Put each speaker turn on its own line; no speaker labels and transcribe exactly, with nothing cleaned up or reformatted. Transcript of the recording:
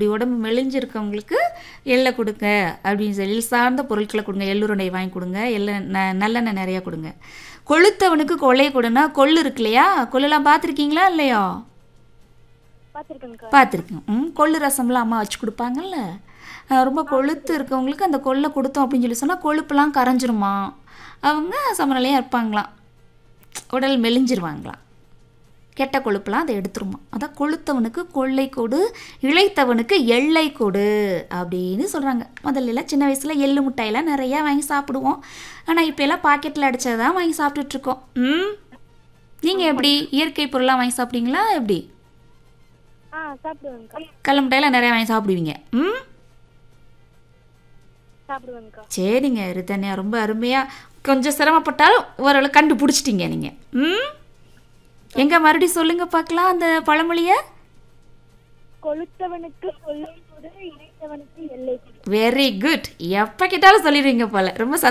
இப்படி உடம்பு மெலிஞ்சிருக்கவங்களுக்கு எள்ளை கொடுங்க அப்படின்னு சொல்லி எள் சார்ந்த பொருட்களை கொடுங்க, எள்ளுருண்டை வாங்கி கொடுங்க, எள்ளை ந நல்லெண்ணெய் நிறையா கொடுங்க. கொளுத்தவனுக்கு கொள்ளையை கொடுன்னா கொள்ளு இருக்கு இல்லையா, கொள்ளுலாம் பார்த்துருக்கீங்களா இல்லையா? பார்த்துருக்கேன். ம் கொள்ளு ரசம்லாம் அம்மா வச்சு கொடுப்பாங்கல்ல. ரொம்ப கொழுத்து இருக்கவங்களுக்கு அந்த கொள்ளை கொடுத்தோம் அப்படின்னு சொல்லி சொன்னால் கொழுப்புலாம் கரைஞ்சிருமா, அவங்க சமநிலையாக இருப்பாங்களாம், உடல் மெலிஞ்சிருவாங்களாம், கெட்ட கொழுப்புலாம் அதை எடுத்துருமா. அதான் கொளுத்தவனுக்கு கொள்ளை கொடு, இளைத்தவனுக்கு எள்ளை கொடு அப்படின்னு சொல்கிறாங்க. முதல்ல சின்ன வயசில் எள்ளு மிட்டாயெல்லாம் நிறையா வாங்கி சாப்பிடுவோம். ஆனால் இப்போ எல்லாம் பாக்கெட்டில் அடித்ததான் வாங்கி சாப்பிட்டுட்ருக்கோம். ம் நீங்கள் எப்படி இயற்கை பொருளாக வாங்கி சாப்பிடுவீங்களா எப்படி? கடல மிட்டாயெல்லாம் நிறையா வாங்கி சாப்பிடுவீங்க. ம் சரிங்க ரிதன்யா, ரொம்ப அருமையாக, கொஞ்சம் சிரமப்பட்டாலும் ஓரளவு கண்டுபிடிச்சிட்டிங்க நீங்கள். ம் எங்க மறுபடியும் சொல்லுங்க பார்க்கலாம் அந்த பழமொழியை.
கொளுத்தவனுக்கு கொள்ளை கொடு, இளைத்தவனுக்கு எல்லை கொடு.
Very good. எப்போ கேட்டாலும் சொல்லிடுவீங்க போல. ரொம்ப